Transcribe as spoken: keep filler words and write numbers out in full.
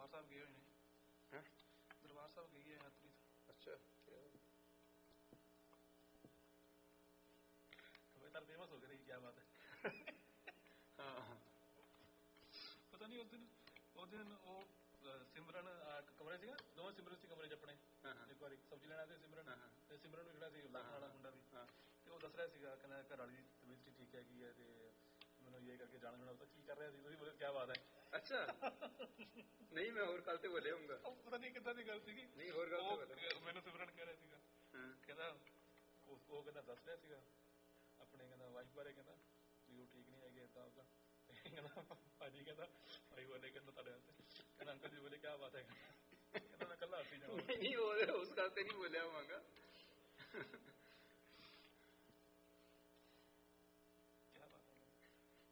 ਦਰਬਾਰ ਸਾਹਿਬ ਗਏ ਹੋਏ ਨੇ। ਹੈ ਦਰਬਾਰ ਸਾਹਿਬ ਗਈ ਹੈ ਯਾਤਰੀ। ਅੱਛਾ तर फेमस हो गई क्या बात है। ਹਾਂ ਪਤਾ ਨਹੀਂ ਉਸ ਦਿਨ ਉਸ ਦਿਨ ਉਹ ਸਿਮਰਨ ਕਮਰੇ ਸੀਗਾ, ਦੋਵੇਂ ਸਿਮਰਨ ਸੀ ਕਮਰੇ 'ਚ ਆਪਣੇ। ਇੱਕ ਵਾਰੀ ਸਬਜ਼ੀ ਲੈਣਾ ਤੇ ਸਿਮਰਨ ਤੇ ਸਿਮਰਨ ਵੀ ਖੜਾ ਸੀ, ਲੱਖਣ ਵਾਲਾ ਮੁੰਡਾ ਵੀ। ਤੇ ਉਹ ਦੱਸ ਰਿਹਾ ਸੀਗਾ, ਕਹਿੰਦਾ ਘਰ ਵਾਲੀ ਦੀ ਤਬੀਅਤ ਠੀਕ ਹੈਗੀ ਹੈ ਤੇ ਮੈਨੂੰ ਇਹ ਕਰਕੇ ਜਾਣਾ ਜਾਣਾ ਪਤਾ ਕੀ ਕਰ ਰਿਹਾ ਸੀ। ਤੁਸੀਂ ਬੋਲੇ ਕਿਆ ਬਾਤ ਹੈ। ਅੱਛਾ ਨਹੀਂ ਮੈਂ ਹੋਰ ਗੱਲ ਤੇ ਬੋਲਿਆ ਹੋਊਗਾ, ਪਤਾ ਨਹੀਂ ਕਿੱਦਾਂ ਦੀ ਗੱਲ ਸੀਗੀ। ਨਹੀਂ ਹੋਰ ਗੱਲ ਮੈਨੂੰ ਸਿਮਰਨ ਕਹਿ ਰਿਹਾ ਸੀਗਾ, ਕਹਿੰਦਾ ਉਹ ਕਹਿੰਦਾ ਦੱਸ ਰਿਹਾ ਸੀਗਾ ਆਪਣੇ ਕਹਿੰਦਾ ਵਾਈਫ ਬਾਰੇ, ਕਹਿੰਦਾ ਵੀ ਉਹ ਠੀਕ ਨਹੀਂ ਹੈਗੇ ਏਦਾਂ ਉਹਦਾ। ਕਹਿੰਦਾ ਭਾਜੀ ਕਹਿੰਦਾ ਭਾਈ ਬੋਲੇ ਕਹਿੰਦਾ ਤੁਹਾਡੇ ਵਾਸਤੇ, ਕਹਿੰਦਾ ਅੰਕਲ ਜੀ ਬੋਲੇ ਕਿਆ ਬਾਤ ਹੈ, ਕਹਿੰਦਾ ਮੈਂ ਇਕੱਲਾ ਹੱਸੀ ਜਾਵਾਂ। ਨਹੀਂ ਉਸ ਗੱਲ ਤੇ ਨਹੀਂ ਬੋਲਿਆ ਹੋਵਾਂਗਾ।